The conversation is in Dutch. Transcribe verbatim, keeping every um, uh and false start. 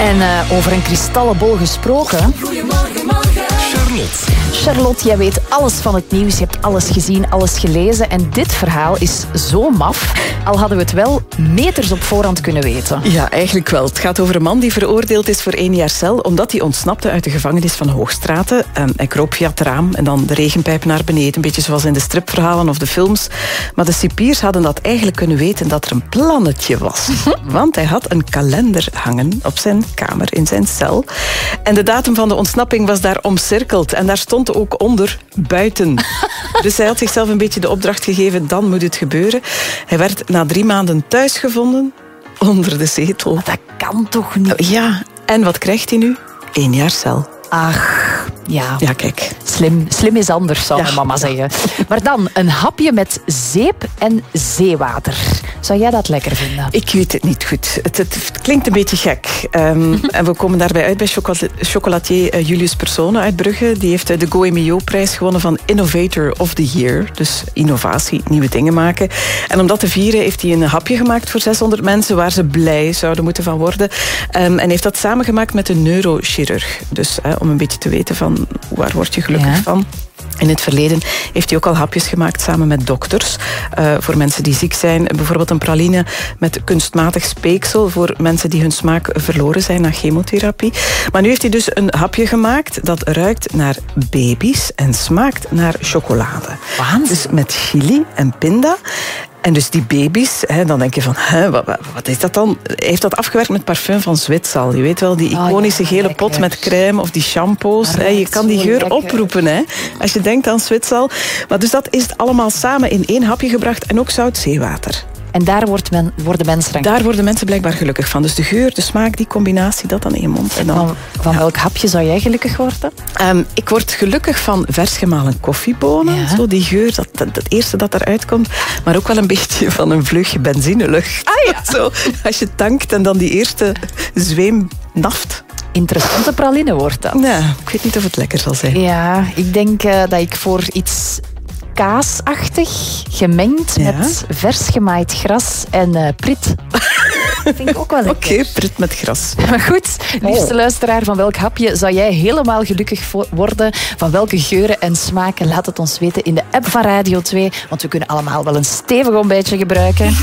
En uh, over een kristallenbol gesproken. Goedemorgen, morgen. Charlotte. Charlotte, jij weet alles van het nieuws. Je hebt alles gezien, alles gelezen. En dit verhaal is zo maf. Al hadden we het wel meters op voorhand kunnen weten. Ja, eigenlijk wel. Het gaat over een man die veroordeeld is voor één jaar cel omdat hij ontsnapte uit de gevangenis van Hoogstraten. Um, hij kroop via het raam en dan de regenpijp naar beneden. Een beetje zoals in de stripverhalen of de films. Maar de cipiers hadden dat eigenlijk kunnen weten dat er een plannetje was. Want hij had een kalender hangen op zijn kamer in zijn cel. En de datum van de ontsnapping was daar omcirkeld. En daar stond ook onder buiten. Dus hij had zichzelf een beetje de opdracht gegeven, dan moet het gebeuren. Hij werd na drie maanden thuisgevonden onder de zetel. Maar dat kan toch niet? Ja, en wat krijgt hij nu? Eén jaar cel. Ach, ja. Ja, kijk. Slim, slim is anders, zou Ja. mijn mama zeggen. Maar dan, een hapje met zeep en zeewater. Zou jij dat lekker vinden? Ik weet het niet goed. Het, het, het klinkt een beetje gek. Um, en we komen daarbij uit bij chocolatier, chocolatier uh, Julius Persone uit Brugge. Die heeft uh, de Goemio-prijs gewonnen van Innovator of the Year. Dus innovatie, nieuwe dingen maken. En om dat te vieren heeft hij een hapje gemaakt voor zeshonderd mensen waar ze blij zouden moeten van worden. Um, en heeft dat samengemaakt met een neurochirurg. Dus uh, om een beetje te weten van waar word je gelukkig Ja. van. In het verleden heeft hij ook al hapjes gemaakt samen met dokters. Uh, voor mensen die ziek zijn. Bijvoorbeeld een praline met kunstmatig speeksel voor mensen die hun smaak verloren zijn na chemotherapie. Maar nu heeft hij dus een hapje gemaakt dat ruikt naar baby's en smaakt naar chocolade. Waanzin. Dus met chili en pinda. En dus die baby's, hè, dan denk je van, hè, wat, wat is dat dan? Hij heeft dat afgewerkt met parfum van Zwitsal. Je weet wel, die iconische Oh ja, gele lekker. pot met crème of die shampoos. Dat Hè, je ruikt kan die zo geur lekker. oproepen, hè, als je denkt aan Zwitsal. Maar dus dat is allemaal samen in één hapje gebracht en ook zout zeewater. En daar wordt men, worden mensen rank. Daar worden mensen blijkbaar gelukkig van. Dus de geur, de smaak, die combinatie, dat dan in je mond. En dan, Van, van welk hapje zou jij gelukkig worden? Um, ik word gelukkig van vers gemalen koffiebonen. Ja. Zo die geur, dat, dat, het eerste dat eruit komt. Maar ook wel een beetje van een vleugje benzinelucht. Ah ja. Zo, als je tankt en dan die eerste zweem naft. Interessante praline wordt dat. Ja, ik weet niet of het lekker zal zijn. Ja, ik denk uh, dat ik voor iets kaasachtig, gemengd Ja. met vers gemaaid gras en uh, prit. Dat vind ik ook wel Oké, lekker. okay, prit met gras. Maar goed, liefste luisteraar, van welk hapje zou jij helemaal gelukkig vo- worden? Van welke geuren en smaken? Laat het ons weten in de app van Radio twee. Want we kunnen allemaal wel een stevig ontbijtje gebruiken.